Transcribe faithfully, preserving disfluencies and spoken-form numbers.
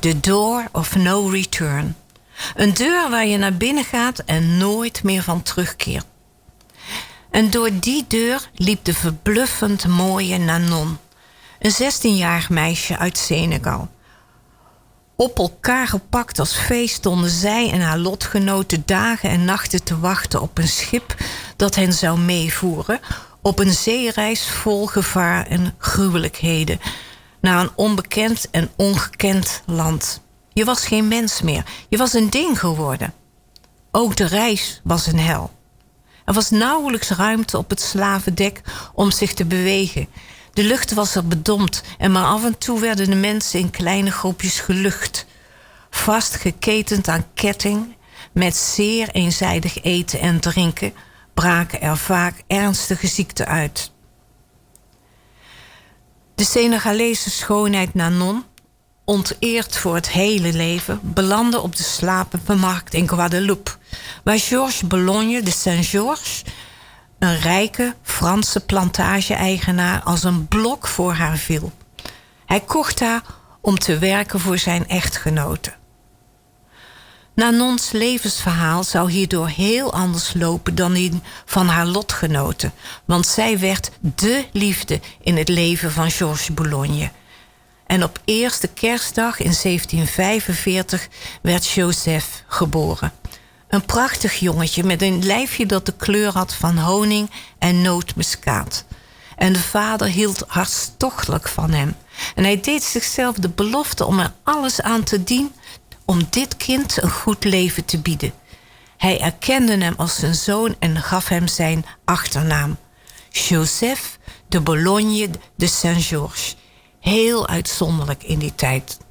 The Door of No Return. Een deur waar je naar binnen gaat en nooit meer van terugkeert. En door die deur liep de verbluffend mooie Nanon. Een zestienjarig meisje uit Senegal. Op elkaar gepakt als feest stonden zij en haar lotgenoten dagen en nachten te wachten op een schip dat hen zou meevoeren op een zeereis vol gevaar en gruwelijkheden naar een onbekend en ongekend land. Je was geen mens meer, je was een ding geworden. Ook de reis was een hel. Er was nauwelijks ruimte op het slavendek om zich te bewegen. De lucht was er bedompt en maar af en toe werden de mensen in kleine groepjes gelucht. Vastgeketend aan ketting, met zeer eenzijdig eten en drinken, braken er vaak ernstige ziekten uit. De Senegalese schoonheid Nanon, onteerd voor het hele leven, belandde op de slavenmarkt in Guadeloupe, waar Georges Boulogne de Saint-Georges, een rijke Franse plantage-eigenaar, als een blok voor haar viel. Hij kocht haar om te werken voor zijn echtgenote. Nanons levensverhaal zou hierdoor heel anders lopen dan die van haar lotgenoten, want zij werd dé liefde in het leven van Georges Boulogne. En op eerste kerstdag in zeventien vijfenveertig werd Joseph geboren. Een prachtig jongetje met een lijfje dat de kleur had van honing en nootmuskaat. En de vader hield hartstochtelijk van hem. En hij deed zichzelf de belofte om er alles aan te doen om dit kind een goed leven te bieden. Hij erkende hem als zijn zoon en gaf hem zijn achternaam. Joseph de Boulogne de Saint-Georges. Heel uitzonderlijk in die tijd.